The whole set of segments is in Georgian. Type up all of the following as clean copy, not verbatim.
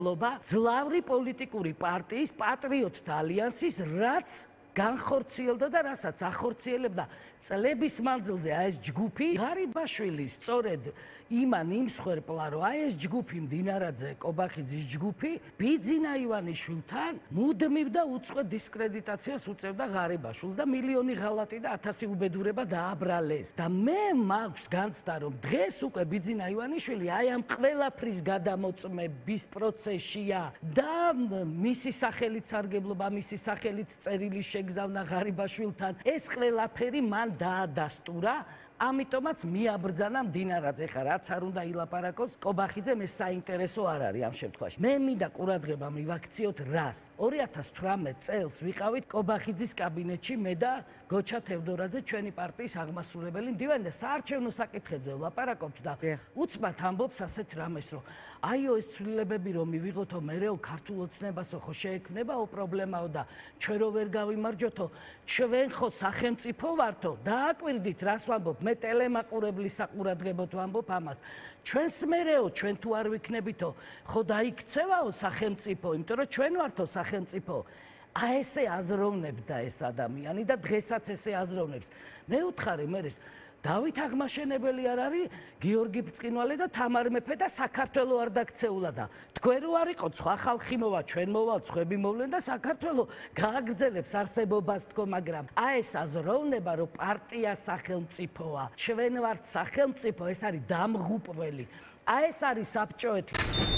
ძლავრი პოლიტიკური პარტიის პატრიოტთა ალიანსის რაც განხორციელდა და რასაც ახორციელებდა წლების მანძილზე ეს ჯგუფი ღარიბაშვილის სწორედ იმან იმსხვერპლა რომ ეს ჯგუფი მდინარაძე კობახიძის ჯგუფი ბიძინა ივანიშვილთან მუდმივ და უწყვეტ დისკრედიტაციას უწევდა ღარიბაშვილს და მილიონი ღალატი და 1000 უბედურება დააბრალეს და მე მაქვს განცდა რომ დღეს უკვე ბიძინა ივანიშვილი აი ამ ყველაფრის გადამოწმების პროცესშია და მისი სახელით სარგებლობა მისი სახელით წერილი შეგზავნა ღარიბაშვილთან ეს ყველაფერი მან დაადასტურა ამიტომაც მიაბრძანა მდინარაძე ხა რაც არ უნდა ილაპარაკოს კობახიძემ ეს საინტერესო არ არის ამ შემთხვევაში მე მინდა ყურადღება მივაქციოთ რას 2018 წელს ვიყავით კობახიძის კაბინეტში მე და გოჩა თევდორაძე ჩვენი პარტიის აღმასრულებელი მდივანი და საარჩევნო საკითხებზე ვლაპარაკობთ და უცბად ამბობს ასეთ რამეს რომ აიო ეს ცვლილებები რომ მივიღოთო მერეო ქართულ ოცნებასო ხო შეექმნებაო პრობლემაო და ჩვენ რო ვერ გავიმარჯვოთო ჩვენ ხო სახელმწიფო ვართო დააკვირდით რას ვამბობ მე ტელემაყურებლის საყურადღებოდ ვამბობ ამას ჩვენს მერეო ჩვენ თუ არ ვიქნებითო ხო დაიქცევაო სახელმწიფო იმიტომ რომ ჩვენ ვართო სახელმწიფო აი ესე აზროვნებდა ეს ადამიანი და დღესაც ესე აზროვნებს მე უთხარი მე დავით აღმაშენებელი არ არის გიორგი ბრწყინვალე და თამარ მეფე და საქართველო არ დაქცეულა და თქვენ რო არ იყო სხვა ხალხი მოვა ჩვენ მოვალ ხვები მოვლენ და საქართველო გააგრძელებს არსებობას თქო მაგრამ აი ეს აზროვნება რომ პარტია სახელმწიფოა ჩვენ ვართ სახელმწიფო ეს არის დამღუპველი აი ეს არის საბჭოეთი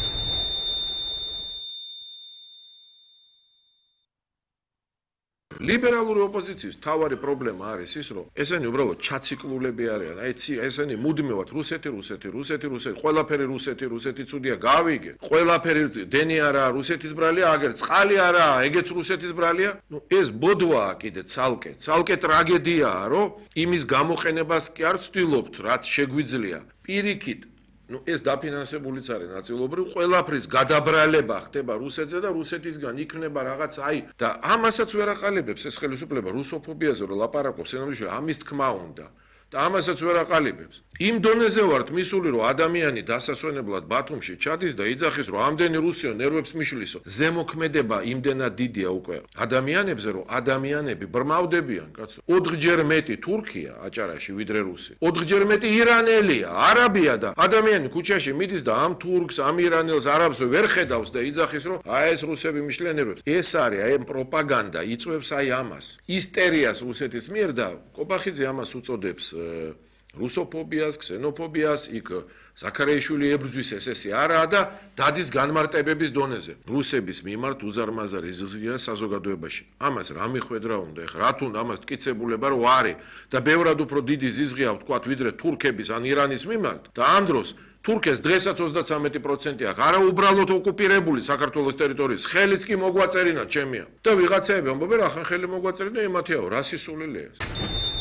ლიბერალური ოპოზიციის თავარი პრობლემა არის ის, რომ ესენი უბრალოდ ჩაციკლულები არიან. აი ესენი მუდმივად რუსეთი, ყველაფერი რუსეთი ცუდია, გავიგე. ყველაფერი დენი არაა რუსეთის ბრალია, აგერ წყალი არაა, ეგეც რუსეთის ბრალია. ნუ ეს ბოდვაა კიდე ცალკე ტრაგედიაა, რომ იმის გამოყენებას კი არ ვცდილობთ, რაც შეგვიძლია. პირიქით ну ეს დაფინანსებულიც არის ნაწილობრივ ყველაფრის გადაბრალება ხდება რუსეთზე და რუსეთისგან იქნება რაღაც აი და ამასაც ვერ აყალიბებს ეს ხელისუფლება რუსოფობიაზე რომ ლაპარაკობს ენამდვილად ამის თქმა უნდა და ამასაც ვერ აყალიბებს იმ დონეზე ვართ მისული რომ ადამიანი დასასვენებლად ბათუმში ჩადის და იძახის რომ ამდენი რუსიო ნერვებს მიშლისო ზემოქმედება იმდენად დიდია უკვე ადამიანებზე რომ ადამიანები ბრმავდებიან კაცო 4-ჯერ მეტი თურქია აჭარაში ვიდრე რუსი 4-ჯერ მეტი ირანელია არაბია და ადამიანი ქუჩაში მიდის და ამ თურქს ამ ირანელს არაბს ვერ ხედავს და იძახის რომ აი ეს რუსები მიშლიან ნერვებს ეს არის აი პროპაგანდა იწვევს აი ამას ისტერიას რუსეთის მიერ და კობახიძე ამას უწოდებს რუსოფობიას, ქსენოფობიას, იქ ზაქარიაშვილი ებრძვის ესე არაა და დადის განმარტებების დონეზე. რუსების მიმართ უზარმაზარი ზიზღია საზოგადოებაში. ამას რა მიხვედრა უნდა ეხლა, რა თუნდა ამას ტკიცებულება რო არის და ბევრად უფრო დიდი ზიზღია ვთქვათ, ვიდრე თურქების ან ირანის მიმართ და ამ დროს თურქეთს დღესაც 33% აქვს. არა უბრალოდ ოკუპირებული საქართველოს ტერიტორიის, ხელიც კი მოგვაწერინა ჩემია. და ვიღაცაები ამბობენ, ახლა ხელი მოგვაწერინა, ემათიაო, რა სისულელეა ეს.